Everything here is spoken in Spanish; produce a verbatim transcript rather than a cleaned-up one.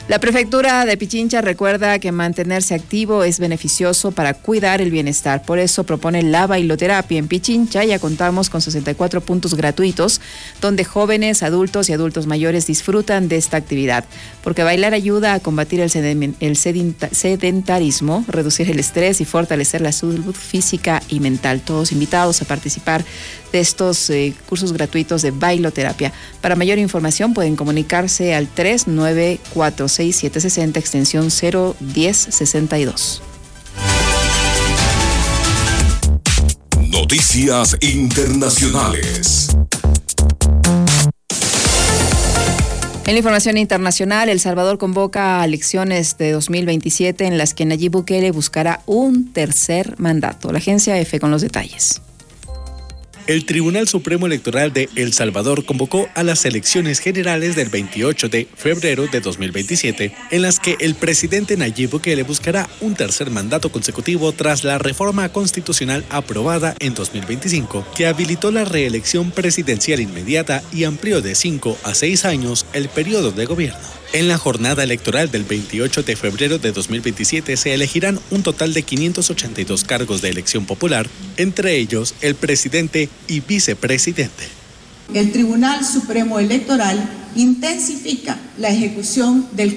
La Prefectura de Pichincha recuerda que mantenerse activo es beneficioso para cuidar el bienestar. Por eso propone la bailoterapia. En Pichincha ya contamos con sesenta y cuatro puntos gratuitos, donde jóvenes, adultos y adultos mayores disfrutan de esta actividad. Porque bailar ayuda a combatir el sedentarismo, reducir el estrés y fortalecer la salud física y mental. Todos invitados a participar de estos eh, cursos gratuitos de bailoterapia. Para mayor información pueden comunicarse al tres nueve cuatro seis siete seis cero extensión cero diez sesenta y dos. Noticias internacionales. En la información internacional, El Salvador convoca a elecciones de dos mil veintisiete en las que Nayib Bukele buscará un tercer mandato. La agencia EFE con los detalles. El Tribunal Supremo Electoral de El Salvador convocó a las elecciones generales del veintiocho de febrero de dos mil veintisiete, en las que el presidente Nayib Bukele buscará un tercer mandato consecutivo tras la reforma constitucional aprobada en dos mil veinticinco, que habilitó la reelección presidencial inmediata y amplió de cinco a seis años el periodo de gobierno. En la jornada electoral del veintiocho de febrero de dos mil veintisiete se elegirán un total de quinientos ochenta y dos cargos de elección popular, entre ellos el presidente y vicepresidente. El Tribunal Supremo Electoral intensifica la ejecución del